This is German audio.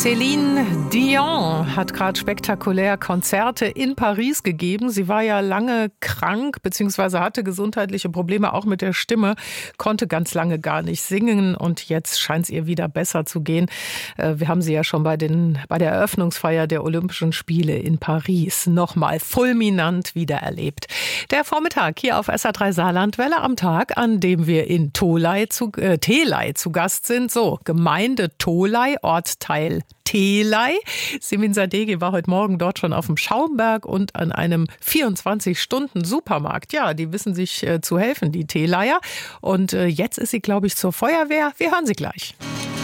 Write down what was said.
Céline Dion hat gerade spektakulär Konzerte in Paris gegeben. Sie war ja lange krank bzw. hatte gesundheitliche Probleme auch mit der Stimme, konnte ganz lange gar nicht singen und jetzt scheint es ihr wieder besser zu gehen. Wir haben sie ja schon bei der Eröffnungsfeier der Olympischen Spiele in Paris nochmal fulminant wiedererlebt. Der Vormittag hier auf SA3 Saarlandwelle am Tag, an dem wir in Tholey zu Gast sind. So, Gemeinde Tholey, Ortsteil Theley. Simin Sadeghi war heute Morgen dort schon auf dem Schaumberg und an einem 24-Stunden-Supermarkt. Ja, die wissen sich zu helfen, die Theleyer. Und jetzt ist sie, glaube ich, zur Feuerwehr. Wir hören sie gleich.